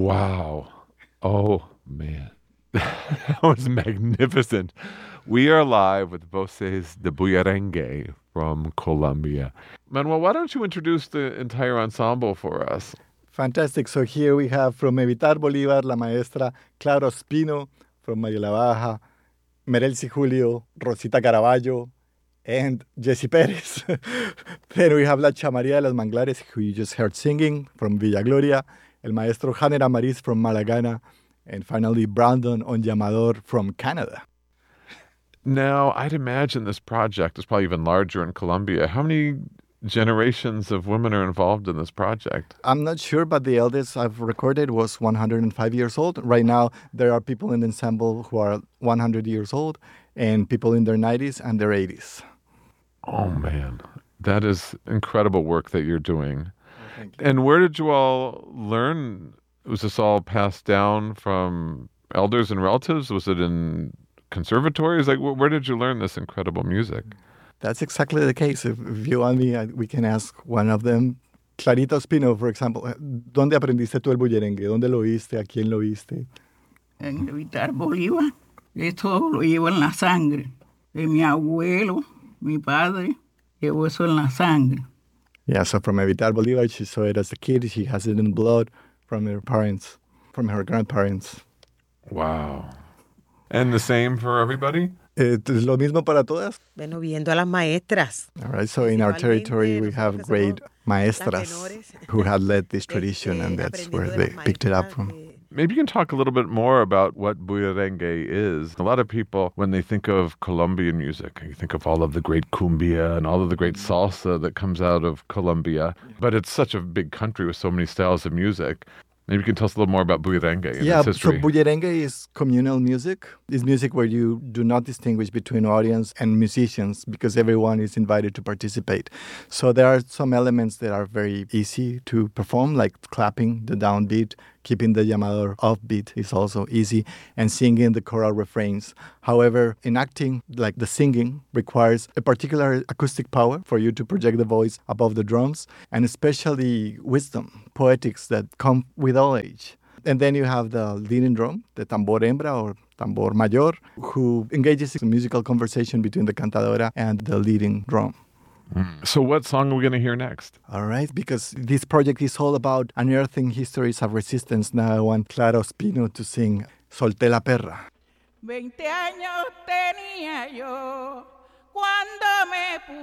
Wow. Oh, man. That was magnificent. We are live with Voces de Bullerengue from Colombia. Manuel, why don't you introduce the entire ensemble for us? Fantastic. So here we have from Evitar Bolívar, la maestra Clara Ospino, from María la Baja, Merelsi Julio, Rosita Caraballo, and Jessy Perez. Then we have La Chamaría de las Manglares, who you just heard singing, from Villa Gloria, El Maestro Janer Amariz from Malagana, and finally Brandon Onyamador from Canada. Now, I'd imagine this project is probably even larger in Colombia. How many generations of women are involved in this project? I'm not sure, but the eldest I've recorded was 105 years old. Right now, there are people in the ensemble who are 100 years old and people in their 90s and their 80s. Oh, man. That is incredible work that you're doing. Thank you. And where did you all learn? Was this all passed down from elders and relatives? Was it in conservatories? Like, where did you learn this incredible music? That's exactly the case. If you want me, we can ask one of them. Clarita Ospino, for example. ¿Dónde aprendiste tú el bullerengue? ¿Dónde lo viste? ¿A quién lo viste? En Evitar Bolívar. Esto lo llevo en la sangre. De mi abuelo, mi padre, llevo eso en la sangre. Yeah, so from Evitar Bolívar, she saw it as a kid. She has it in blood from her parents, from her grandparents. Wow. And the same for everybody? ¿Es lo mismo para todas? Bueno, viendo a las maestras. All right, so in our territory, we have great maestras who had led this tradition, and that's where they picked it up from. Maybe you can talk a little bit more about what bullerengue is. A lot of people, when they think of Colombian music, you think of all of the great cumbia and all of the great salsa that comes out of Colombia. But it's such a big country with so many styles of music. Maybe you can tell us a little more about bullerengue and its history. So bullerengue is communal music. It's music where you do not distinguish between audience and musicians because everyone is invited to participate. So there are some elements that are very easy to perform, like clapping, the downbeat, keeping the llamador offbeat is also easy, and singing the choral refrains. However, in acting, like the singing, requires a particular acoustic power for you to project the voice above the drums, and especially wisdom, poetics that come with all age. And then you have the leading drum, the tambor hembra or tambor mayor, who engages in musical conversation between the cantadora and the leading drum. So what song are we going to hear next? All right, because this project is all about unearthing histories of resistance. Now I want Clara Ospino to sing Solté la perra. 20 años tenía yo cuando me